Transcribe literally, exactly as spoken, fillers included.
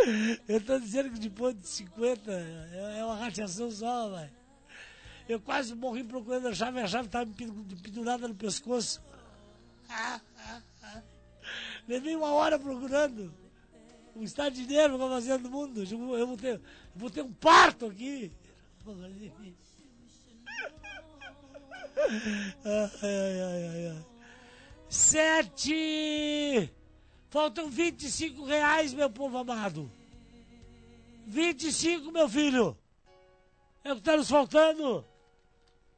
Eu tô dizendo que depois de cinquenta é uma rateação só, velho. Eu quase morri procurando a chave, a chave estava pendurada no pescoço. Ah, ah, ah. Levei uma hora procurando. Um estado de nervo que eu fazendo do mundo. Eu vou, eu, vou ter, eu vou ter um parto aqui. Ai, ai, ai, ai, ai. Sete! Faltam vinte e cinco reais, meu povo amado. vinte e cinco, meu filho. É o que está nos faltando.